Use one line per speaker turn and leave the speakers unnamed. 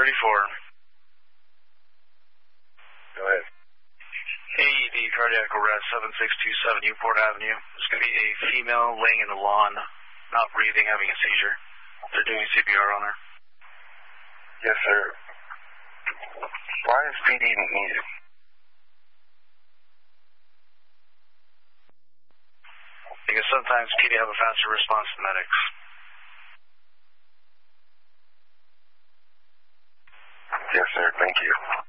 Go ahead.
AED cardiac arrest 7627 Newport Avenue. There's going to be a female laying in the lawn, not breathing, having a seizure. They're doing CPR on her.
Yes, sir. Why is PD needed?
Because sometimes PD have a faster response than medics.
Yes, sir. Thank you.